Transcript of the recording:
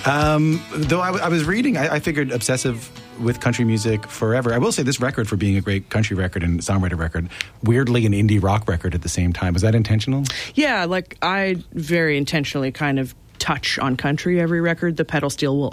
Though I was reading, I figured obsessive with country music forever. I will say this record, for being a great country record and songwriter record, weirdly an indie rock record at the same time. Was that intentional? Yeah, like I very intentionally kind of touch on country every record. The pedal steel will